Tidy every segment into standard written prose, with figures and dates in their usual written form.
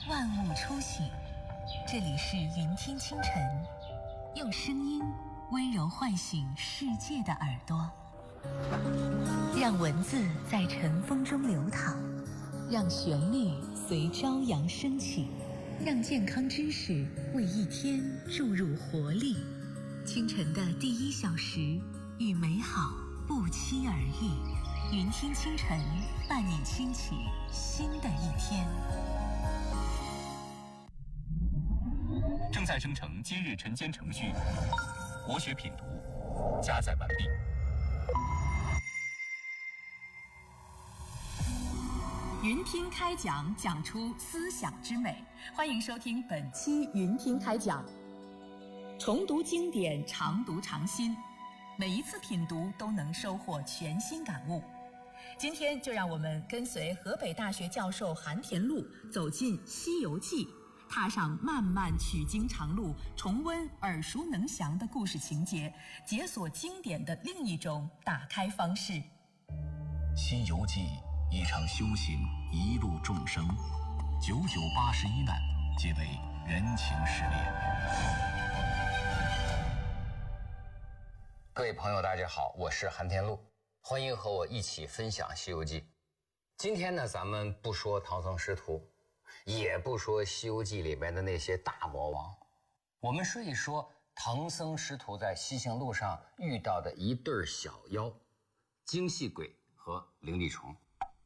万物初醒。这里是云听清晨，用声音温柔唤醒世界的耳朵，让文字在晨风中流淌，让旋律随朝阳升起，让健康知识为一天注入活力。清晨的第1小时，与美好不期而遇。云听清晨，伴你轻启新的一天。 正在生成今日晨间程序，国学品读加载完毕。 云听开讲，讲出思想之美。欢迎收听本期云听开讲。重读经典，常读常新，每一次品读都能收获全新感悟。今天就让我们跟随河北大学教授韩田禄走进《西游记》，踏上漫漫取经长路，重温耳熟能详的故事情节，解锁经典的另一种打开方式。《 西游记》一场修行，一路众生，981难，皆为人情失恋。 各位朋友大家好，我是韩田禄，欢迎和我一起分享《西游记》。今天呢，咱们不说唐僧师徒，也不说《西游记》里面的那些大魔王，我们说一说唐僧师徒在西行路上遇到的一对小妖，精细鬼和灵力虫。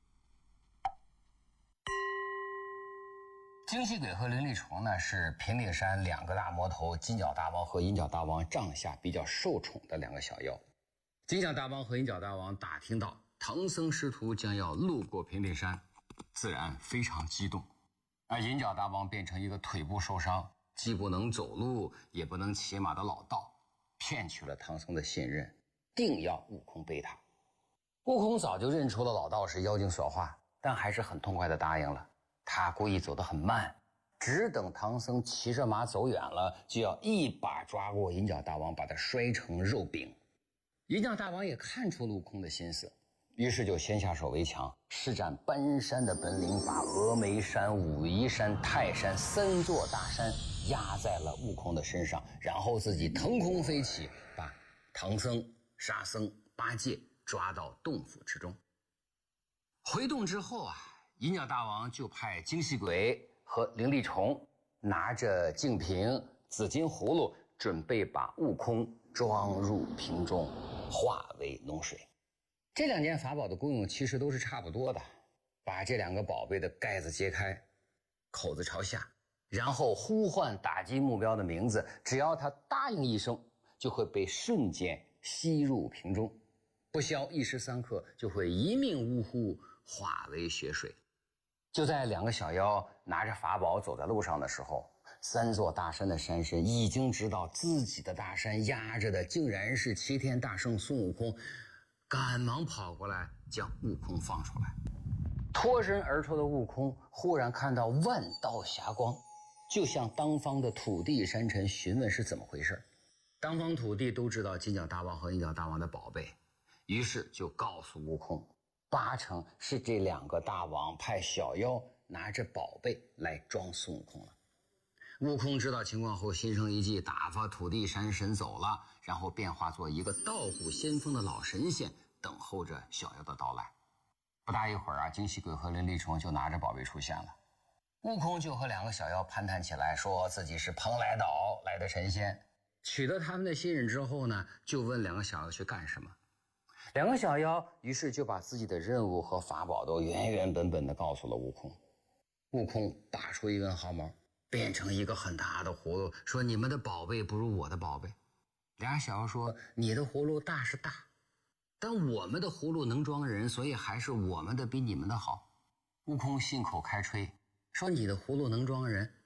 精细鬼和灵力虫呢，是平顶山2个大魔头金角大王和银角大王帐下比较受宠的2个小妖。金角大王和银角大王打听到唐僧师徒将要路过平顶山，自然非常激动。而银角大王变成一个腿部受伤，既不能走路也不能骑马的老道，骗取了唐僧的信任，定要悟空背他。悟空早就认出了老道是妖精所化，但还是很痛快地答应了。他故意走得很慢，只等唐僧骑着马走远了，就要一把抓过银角大王，把他摔成肉饼。银角大王也看出了悟空的心思，于是就先下手为强，施展搬山的本领，把峨眉山、武夷山、泰山3座大山压在了悟空的身上，然后自己腾空飞起，把唐僧、沙僧、八戒抓到洞府之中。回洞之后啊，银角大王就派精细鬼和灵力虫拿着净瓶、紫金葫芦，准备把悟空装入瓶中，化为脓水。这2件法宝的功用其实都是差不多的，把这2个宝贝的盖子揭开，口子朝下，然后呼唤打击目标的名字，只要他答应一声，就会被瞬间吸入瓶中，不消1时3刻就会一命呜呼，化为血水。就在2个小妖拿着法宝走在路上的时候，3座大山的山神已经知道自己的大山压着的竟然是齐天大圣孙悟空，赶忙跑过来将悟空放出来。脱身而出的悟空忽然看到万道霞光，就向当方的土地山神询问是怎么回事。当方土地都知道金角大王和银角大王的宝贝，于是就告诉悟空，8成是这2个大王派小妖拿着宝贝来装孙悟空了。悟空知道情况后心生一计，打发土地山神走了，然后变化做一个道骨仙风的老神仙，等候着小妖的到来。不大一会儿啊，精细鬼和灵力虫就拿着宝贝出现了。悟空就和2个小妖攀谈起来，说自己是蓬莱岛来的神仙。取得他们的信任之后呢，就问2个小妖去干什么。2个小妖于是就把自己的任务和法宝都原原本本地告诉了悟空。悟空拔出一根毫毛，变成一个很大的葫芦，说你们的宝贝不如我的宝贝。2小妖说，你的葫芦大是大，但我们的葫芦能装人，所以还是我们的比你们的好。悟空信口开吹，说你的葫芦能装人，